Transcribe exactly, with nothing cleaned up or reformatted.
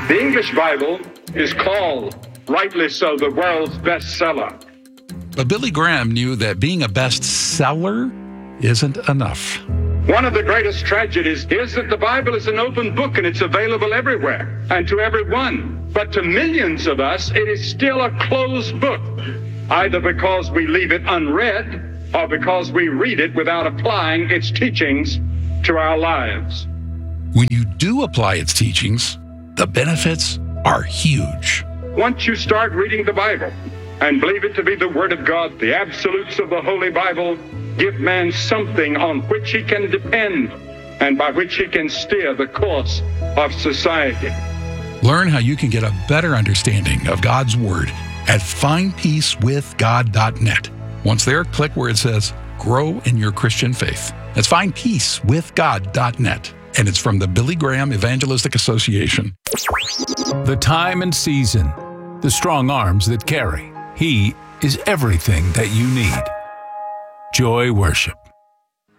The English Bible is called, rightly so, the world's bestseller. But Billy Graham knew that being a bestseller isn't enough. One of the greatest tragedies is that the Bible is an open book and it's available everywhere and to everyone. But to millions of us, it is still a closed book, either because we leave it unread or because we read it without applying its teachings to our lives. When you do apply its teachings, the benefits are huge. Once you start reading the Bible and believe it to be the Word of God, the absolutes of the Holy Bible give man something on which he can depend and by which he can steer the course of society. Learn how you can get a better understanding of God's Word at find peace with god dot net. Once there, click where it says Grow in Your Christian Faith. That's find peace with god dot net. And it's from the Billy Graham Evangelistic Association. The time and season, the strong arms that carry. He is everything that you need. Joy Worship.